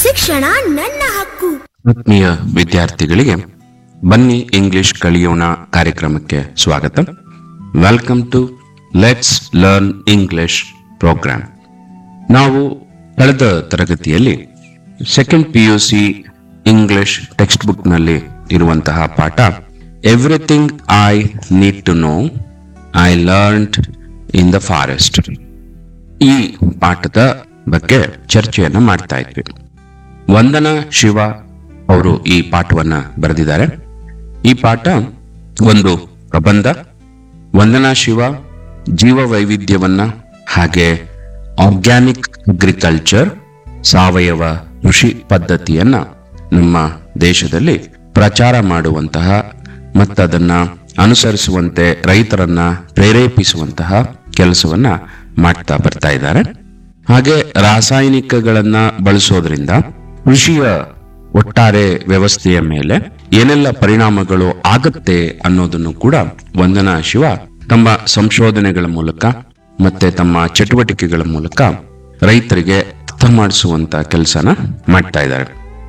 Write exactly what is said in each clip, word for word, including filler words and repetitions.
ಶಿಕ್ಷಣ ನನ್ನ ಹಕ್ಕು. ಆತ್ಮೀಯ ವಿದ್ಯಾರ್ಥಿಗಳಿಗೆ ಬನ್ನಿ ಇಂಗ್ಲಿಷ್ ಕಲಿಯೋಣ ಕಾರ್ಯಕ್ರಮಕ್ಕೆ ಸ್ವಾಗತ. Welcome to let's learn English program. ನಾವು ಕಳೆದ ತರಗತಿಯಲ್ಲಿ second P U C English text book ನಲ್ಲಿ ಇರುವಂತಹ ಪಾಠ everything I need to know I learned in the forest, ಈ ಪಾಠದ ಬಗ್ಗೆ ಚರ್ಚೆಯನ್ನ ಮಾಡ್ತಾ ಇದ್ವಿ. ವಂದನಾ ಶಿವ ಅವರು ಈ ಪಾಠವನ್ನ ಬರೆದಿದ್ದಾರೆ. ಈ ಪಾಠ ಒಂದು ಪ್ರಬಂಧ. ವಂದನಾ ಶಿವ ಜೀವ ವೈವಿಧ್ಯವನ್ನ ಹಾಗೆ ಆರ್ಗ್ಯಾನಿಕ್ ಅಗ್ರಿಕಲ್ಚರ್, ಸಾವಯವ ಕೃಷಿ ಪದ್ಧತಿಯನ್ನ ನಮ್ಮ ದೇಶದಲ್ಲಿ ಪ್ರಚಾರ ಮಾಡುವಂತಹ ಮತ್ತದನ್ನ ಅನುಸರಿಸುವಂತೆ ರೈತರನ್ನ ಪ್ರೇರೇಪಿಸುವಂತಹ ಕೆಲಸವನ್ನ ಮಾಡ್ತಾ ಬರ್ತಾ ಇದ್ದಾರೆ. ಹಾಗೆ ರಾಸಾಯನಿಕಗಳನ್ನ ಬಳಸೋದ್ರಿಂದ ಕೃಷಿಯ ಒಟ್ಟಾರೆ ವ್ಯವಸ್ಥೆಯ ಮೇಲೆ ಏನೆಲ್ಲ ಪರಿಣಾಮಗಳು ಆಗತ್ತೆ ಅನ್ನೋದನ್ನು ಕೂಡ ವಂದನಾ ಶಿವ ತಮ್ಮ ಸಂಶೋಧನೆಗಳ ಮೂಲಕ ಮತ್ತೆ ತಮ್ಮ ಚಟುವಟಿಕೆಗಳ ಮೂಲಕ ರೈತರಿಗೆ ಅರ್ಥ ಮಾಡಿಸುವಂತ ಕೆಲಸನ ಮಾಡ್ತಾ ಇದ್ದಾರೆ.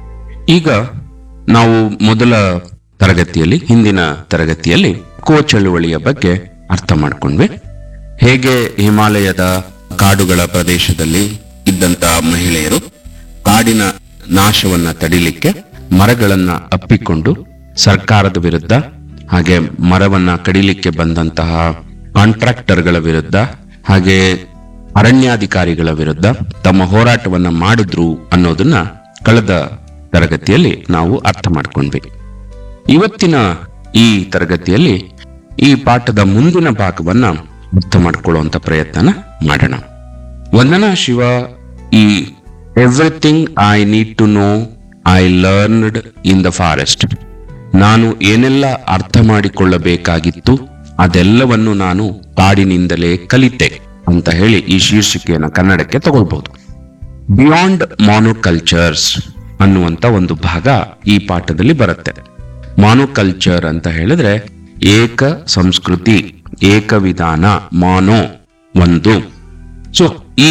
ಈಗ ನಾವು ಮೊದಲ ತರಗತಿಯಲ್ಲಿ ಹಿಂದಿನ ತರಗತಿಯಲ್ಲಿ ಕೋ ಚಳುವಳಿಯ ಬಗ್ಗೆ ಅರ್ಥ ಮಾಡ್ಕೊಂಡ್ವಿ. ಹೇಗೆ ಹಿಮಾಲಯದ ಕಾಡುಗಳ ಪ್ರದೇಶದಲ್ಲಿ ಇದ್ದಂತ ಮಹಿಳೆಯರು ಕಾಡಿನ ನಾಶವನ್ನ ತಡಿಲಿಕ್ಕೆ ಮರಗಳನ್ನ ಅಪ್ಪಿಕೊಂಡು ಸರ್ಕಾರದ ವಿರುದ್ಧ ಹಾಗೆ ಮರವನ್ನ ಕಡಿಲಿಕ್ಕೆ ಬಂದಂತಹ ಕಾಂಟ್ರಾಕ್ಟರ್ಗಳ ವಿರುದ್ಧ ಹಾಗೆ ಅರಣ್ಯಾಧಿಕಾರಿಗಳ ವಿರುದ್ಧ ತಮ್ಮ ಹೋರಾಟವನ್ನ ಮಾಡಿದ್ರು ಅನ್ನೋದನ್ನ ಕಳೆದ ತರಗತಿಯಲ್ಲಿ ನಾವು ಅರ್ಥ ಮಾಡ್ಕೊಂಡ್ವಿ. ಇವತ್ತಿನ ಈ ತರಗತಿಯಲ್ಲಿ ಈ ಪಾಠದ ಮುಂದಿನ ಭಾಗವನ್ನ ಅರ್ಥ ಮಾಡ್ಕೊಳ್ಳುವಂತ ಪ್ರಯತ್ನ ಮಾಡೋಣ. ವಂದನಾ ಶಿವ ಈ everything I need to know I learned in the forest, ನಾನು ಏನೆಲ್ಲ ಅರ್ಥ ಮಾಡಿಕೊಳ್ಳಬೇಕಾಗಿತ್ತು ಅದೆಲ್ಲವನ್ನು ನಾನು ಕಾಡಿನಿಂದಲೇ ಕಲಿತೆ ಅಂತ ಹೇಳಿ ಈ ಶೀರ್ಷಿಕೆಯನ್ನು ಕನ್ನಡಕ್ಕೆ ತಗೊಳ್ಬಹುದು. ಬಿಯಾಂಡ್ ಮಾನೋಕಲ್ಚರ್ಸ್ ಅನ್ನುವಂತ ಒಂದು ಭಾಗ ಈ ಪಾಠದಲ್ಲಿ ಬರುತ್ತೆ. ಮಾನೋಕಲ್ಚರ್ ಅಂತ ಹೇಳಿದ್ರೆ ಏಕ ಸಂಸ್ಕೃತಿ, ಏಕ ವಿಧಾನ, ಮಾನೋ ಒಂದು. ಸೊ ಈ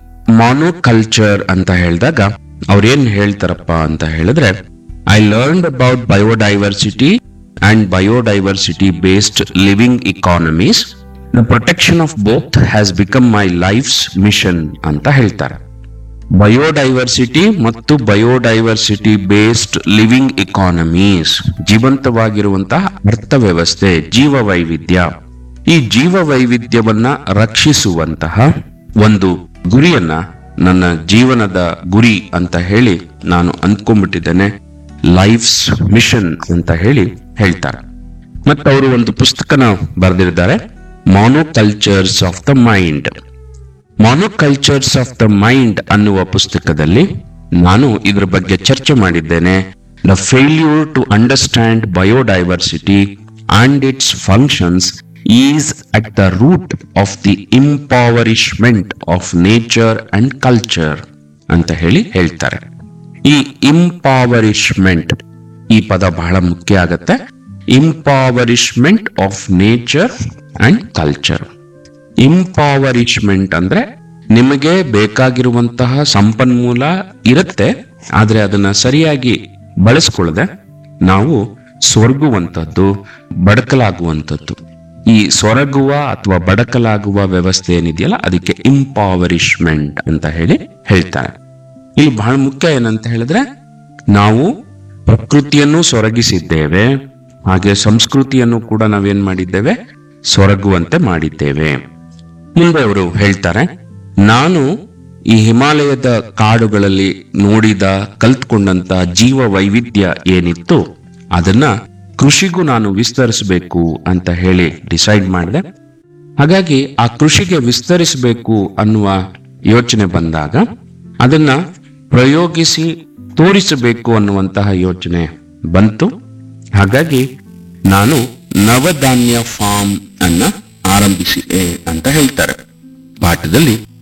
ಮಾನೋಕಲ್ಚರ್ ಅಂತ ಹೇಳಿದಾಗ ಅವ್ರೇನ್ ಹೇಳ್ತಾರಪ್ಪ ಅಂತ ಹೇಳಿದ್ರೆ, I learned about biodiversity and biodiversity based living economies, the protection of both has become my lives mission ಅಂತ ಹೇಳ್ತಾರೆ. ಬಯೋಡೈವರ್ಸಿಟಿ ಮತ್ತು ಬಯೋಡೈವರ್ಸಿಟಿ ಬೇಸ್ಡ್ ಲಿವಿಂಗ್ ಇಕಾನಮೀಸ್, ಜೀವಂತವಾಗಿರುವಂತಹ ಅರ್ಥ ವ್ಯವಸ್ಥೆ, ಜೀವ ವೈವಿಧ್ಯ, ಈ ಜೀವ ವೈವಿಧ್ಯವನ್ನ ರಕ್ಷಿಸುವಂತಹ ಒಂದು ಗುರಿಯನ್ನ ನನ್ನ ಜೀವನದ ಗುರಿ ಅಂತ ಹೇಳಿ ನಾನು ಅಂದ್ಕೊಂಡ್ಬಿಟ್ಟಿದ್ದೇನೆ, ಲೈಫ್ಸ್ ಮಿಷನ್ ಅಂತ ಹೇಳಿ ಹೇಳ್ತಾರೆ. ಮತ್ತೆ ಅವರು ಒಂದು ಪುಸ್ತಕನ ಬರೆದಿದ್ದಾರೆ, monocultures of the mind. Monocultures of the mind ಅನ್ನುವ ಪುಸ್ತಕದಲ್ಲಿ ನಾನು ಇದ್ರ ಬಗ್ಗೆ ಚರ್ಚೆ ಮಾಡಿದ್ದೇನೆ. The failure to understand biodiversity and it's functions is at the root of the ಇಂಪವರಿಶ್ಮೆಂಟ್ of nature and culture ಅಂತ ಹೇಳಿ ಹೇಳ್ತಾರೆ. ಈ ಇಂಪವರಿಶ್ಮೆಂಟ್ ಈ ಪದ ಬಹಳ ಮುಖ್ಯ ಆಗತ್ತೆ. ಇಂಪವರಿಶ್ಮೆಂಟ್ ಆಫ್ ನೇಚರ್ ಅಂಡ್ ಕಲ್ಚರ್. ಇಂಪವರಿಶ್ಮೆಂಟ್ ಅಂದ್ರೆ ನಿಮಗೆ ಬೇಕಾಗಿರುವಂತಹ ಸಂಪನ್ಮೂಲ ಇರುತ್ತೆ, ಆದ್ರೆ ಅದನ್ನ ಸರಿಯಾಗಿ ಬಳಸ್ಕೊಳ್ಳದೆ ನಾವು ಸೊರಗುವಂಥದ್ದು, ಬಡಕಲಾಗುವಂಥದ್ದು. ಈ ಸೊರಗುವ ಅಥವಾ ಬಡಕಲಾಗುವ ವ್ಯವಸ್ಥೆ ಏನಿದೆಯಲ್ಲ ಅದಕ್ಕೆ ಇಂಪವರಿಶ್ಮೆಂಟ್ ಅಂತ ಹೇಳಿ ಹೇಳ್ತಾರೆ. ಇಲ್ಲಿ ಬಹಳ ಮುಖ್ಯ ಏನಂತ ಹೇಳಿದ್ರೆ, ನಾವು ಪ್ರಕೃತಿಯನ್ನು ಸೊರಗಿಸಿದ್ದೇವೆ, ಹಾಗೆ ಸಂಸ್ಕೃತಿಯನ್ನು ಕೂಡ ನಾವೇನ್ ಮಾಡಿದ್ದೇವೆ, ಸೊರಗುವಂತೆ ಮಾಡಿದ್ದೇವೆ. ಮುಂದೆ ಅವರು ಹೇಳ್ತಾರೆ, ನಾನು ಈ ಹಿಮಾಲಯದ ಕಾಡುಗಳಲ್ಲಿ ನೋಡಿದ ಕಲ್ತ್ಕೊಂಡಂತ ಜೀವ ವೈವಿಧ್ಯ ಏನಿತ್ತು ಅದನ್ನ ಕೃಷಿಗೂ ನಾನು ವಿಸ್ತರಿಸಬೇಕು ಅಂತ ಹೇಳಿ ಡಿಸೈಡ್ ಮಾಡಿದೆ. ಹಾಗಾಗಿ ಆ ಕೃಷಿಗೆ ವಿಸ್ತರಿಸಬೇಕು ಅನ್ನುವ ಯೋಚನೆ ಬಂದಾಗ ಅದನ್ನ ಪ್ರಯೋಗಿಸಿ ತೋರಿಸಬೇಕು ಅನ್ನುವಂತಹ ಯೋಚನೆ ಬಂತು. ಹಾಗಾಗಿ ನಾನು ನವಧಾನ್ಯ ಫಾರ್ಮ್ ಅನ್ನ ಆರಂಭಿಸಿದೆ ಅಂತ ಹೇಳ್ತಾರೆ ಪಾಠದಲ್ಲಿ.